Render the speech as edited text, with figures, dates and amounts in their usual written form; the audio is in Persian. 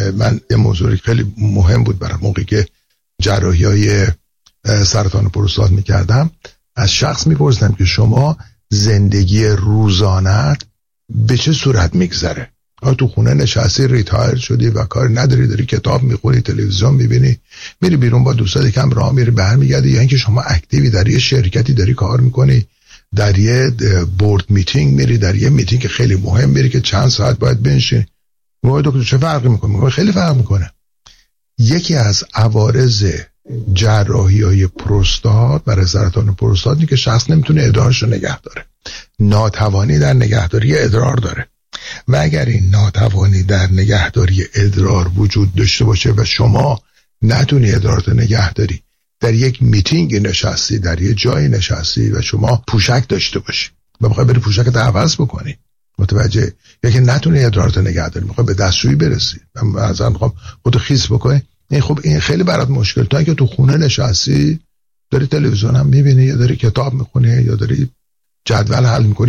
من یه موضوعی خیلی مهم بود برای موقعی که جراحی‌های سرطان پروستات میکردم، از شخص میپرسیدم که شما زندگی روزانت به چه صورت میگذره؟ تو خونه نشستی، ریتایر شدی و کار نداری، داری کتاب میخونی، تلویزیون میبینی، میری بیرون با دوستات کم راه میری برمیگردی، یا اینکه شما اکتیوی در یه شرکتی داری کار میکنی، در یه بورد میتینگ میری، در یه میتینگ خیلی مهم میری که چند ساعت باید بنشینی. دکتر چه فرقی میکنه؟ خیلی فرق میکنه. یکی از عوارض جراحی‌های پروستات برای سرطان پروستات اینه که شخص نمیتونه ادرارش رو نگه داره، ناتوانی در نگهداری ادرار داره. و اگر این ناتوانی در نگهداری ادرار وجود داشته باشه و شما نتونی ادرارت نگه داری، در یک میتینگ نشستی، در یک جای نشستی و شما پوشک داشته باشی و بخوای بری پوشکت عوض بکنی، متوجه، یا که نتونی ادرارت نگه داری، میخوای به دستشویی برسی، مثلا میخوام خودت خیس بکنی، خب این خیلی برات مشکل. تا اینکه تو خونه نشستی داری تلویزیون هم میبینی، یا داری کتاب میخونی، یا داری جدول حل میکنی.